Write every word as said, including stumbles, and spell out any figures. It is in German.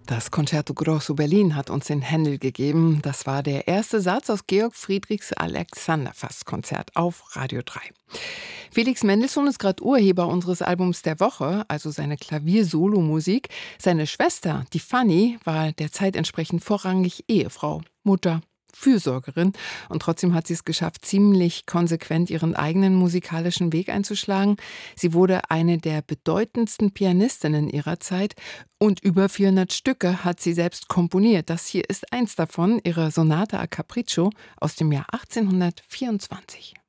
Das Concerto Grosso Berlin hat uns den Händel gegeben. Das war der erste Satz aus Georg Friedrichs Alexanderfast-Konzert auf Radio drei. Felix Mendelssohn ist gerade Urheber unseres Albums der Woche, also seine Klavier-Solo-Musik. Seine Schwester, die Fanny, war der Zeit entsprechend vorrangig Ehefrau, Mutter, Fürsorgerin. Und trotzdem hat sie es geschafft, ziemlich konsequent ihren eigenen musikalischen Weg einzuschlagen. Sie wurde eine der bedeutendsten Pianistinnen ihrer Zeit und über vierhundert Stücke hat sie selbst komponiert. Das hier ist eins davon, ihre Sonate a Capriccio aus dem Jahr achtzehnhundertvierundzwanzig.